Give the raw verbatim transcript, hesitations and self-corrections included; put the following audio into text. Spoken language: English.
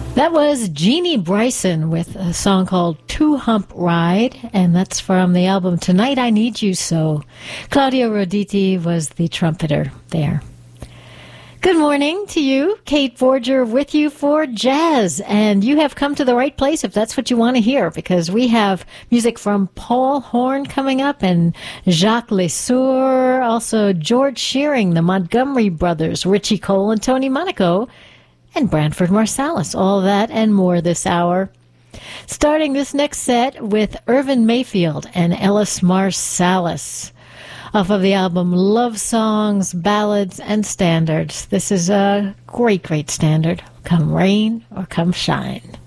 That was Jeannie Bryson with a song called Two Hump Ride, and that's from the album Tonight I Need You So. Claudio Roditi was the trumpeter there. Good morning to you. Kate Forger with you for Jazz, and you have come to the right place if that's what you want to hear, because we have music from Paul Horn coming up and Jacques Lesueur, also George Shearing, the Montgomery Brothers, Richie Cole and Tony Monaco, and Branford Marsalis. All that and more this hour. Starting this next set with Irvin Mayfield and Ellis Marsalis off of the album Love Songs, Ballads, and Standards. This is a great, great standard. Come rain or come shine.